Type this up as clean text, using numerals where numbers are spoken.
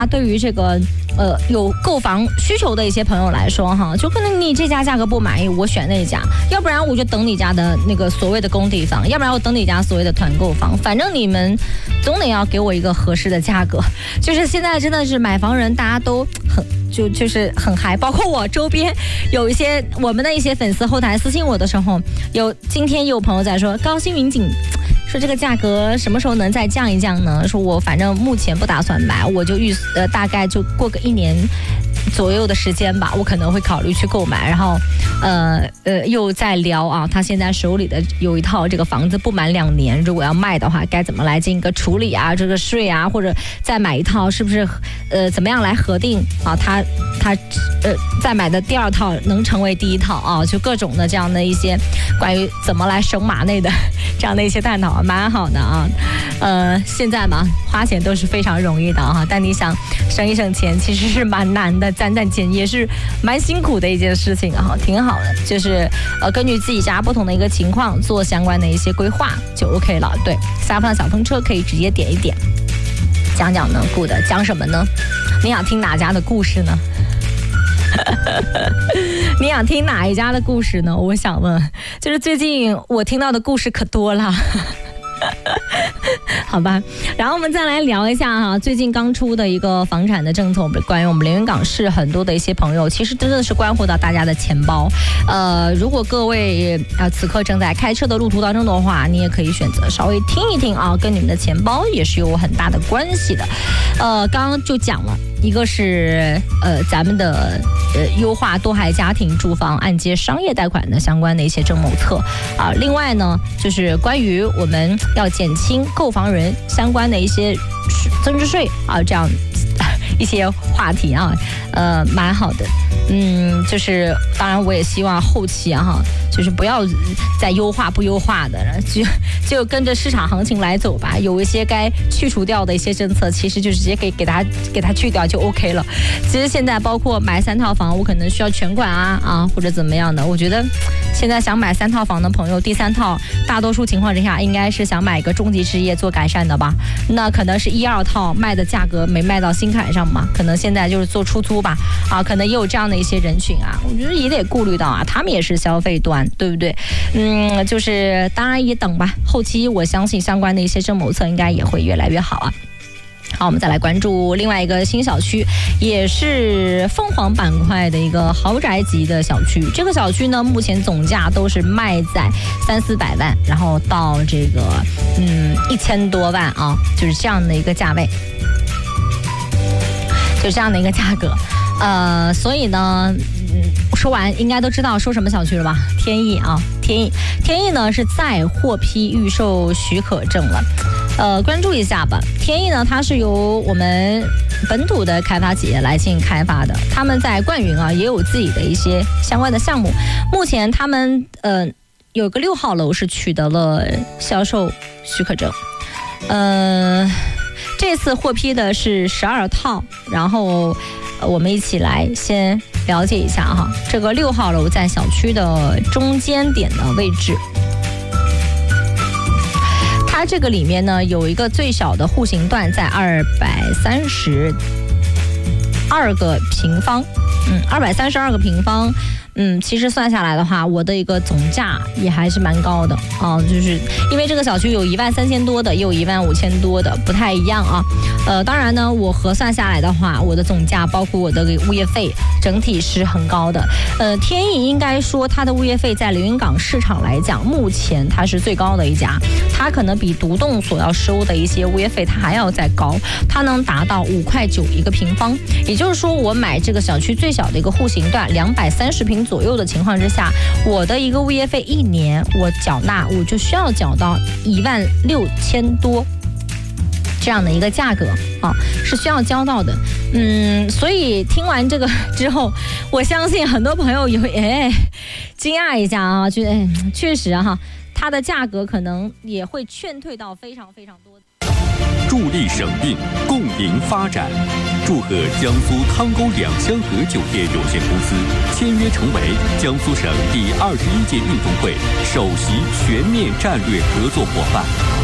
对于这个有购房需求的一些朋友来说哈，就可能你这家价格不满意，我选那家，要不然我就等你家的那个所谓的工地房，要不然我等你家所谓的团购房，反正你们总得要给我一个合适的价格。就是现在真的是买房人大家都就是很嗨，包括我周边有一些我们的一些粉丝后台私信我的时候，今天有朋友在说高新云锦。说这个价格什么时候能再降一降呢？说我反正目前不打算买，我就大概就过个1年左右的时间吧，我可能会考虑去购买。然后又在聊啊，他现在手里的有一套这个房子不满2年，如果要卖的话，该怎么来进行一个处理啊？这个税啊，或者再买一套是不是怎么样来核定啊？他再买的第2套能成为第1套啊？就各种的这样的一些关于怎么来省马内的这样的一些探讨。蛮好的啊，现在嘛，花钱都是非常容易的哈，但你想省一省钱，其实是蛮难的，攒钱也是蛮辛苦的一件事情啊，挺好的，就是根据自己家不同的一个情况做相关的一些规划就 OK 了。对，下方的小风车可以直接点一点，讲讲呢 ，good， 讲什么呢？你想听哪家的故事呢？你想听哪一家的故事呢？我想问，就是最近我听到的故事可多了。好吧，然后我们再来聊一下哈，最近刚出的一个房产的政策，关于我们连云港市很多的一些朋友，其实真的是关乎到大家的钱包。如果各位此刻正在开车的路途当中的话，你也可以选择稍微听一听啊，跟你们的钱包也是有很大的关系的。刚刚就讲了。一个是咱们的优化多孩家庭住房按揭商业贷款的相关的一些政谋策啊，另外呢就是关于我们要减轻购房人相关的一些增值税啊，这样一些话题啊，蛮好的。就是当然我也希望后期哈，就是不要再优化不优化的，就跟着市场行情来走吧。有一些该去除掉的一些政策，其实就直接给它去掉就 OK 了。其实现在包括买3套房，我可能需要全款啊或者怎么样的。我觉得现在想买3套房的朋友，第3套大多数情况之下应该是想买一个中级置业做改善的吧。那可能是1、2套卖的价格没卖到心坎上嘛，可能现在就是做出租吧啊，可能也有这样的一些人群啊，我觉得也得顾虑到啊，他们也是消费端，对不对？就是当然也等吧，后期我相信相关的一些政谋策应该也会越来越好啊。好，我们再来关注另外一个新小区，也是凤凰板块的一个豪宅级的小区。这个小区呢，目前总价都是卖在300-400万，然后到这个1000多万啊，就是这样的一个价位，就这样的一个价格。所以呢，说完应该都知道说什么小区了吧？天翼啊，天翼呢是再获批预售许可证了。关注一下吧。天翼呢，它是由我们本土的开发企业来进行开发的，他们在冠云啊也有自己的一些相关的项目。目前他们有个6号楼是取得了销售许可证。这次获批的是12套，然后我们一起来先了解一下哈。这个6号楼在小区的中间点的位置，它这个里面呢有一个最小的户型段在232个平方，232个平方。其实算下来的话，我的一个总价也还是蛮高的啊，就是因为这个小区有13000多的，也有15000多的，不太一样啊。当然呢，我核算下来的话，我的总价包括我的物业费，整体是很高的。天翼应该说它的物业费在连云港市场来讲，目前它是最高的一家，它可能比独栋所要收的一些物业费它还要再高，它能达到5.9块一个平方。也就是说，我买这个小区最小的一个户型段230平左右的情况之下，我的一个物业费1年我就需要缴到16000多这样的一个价格啊，是需要交到的。所以听完这个之后，我相信很多朋友也会惊讶一下啊，觉得确实哈，它的价格可能也会劝退到非常非常多。 助力省运，共赢发展。祝贺江苏汤沟2香河酒店有限公司签约成为江苏省第21届运动会首席全面战略合作伙伴。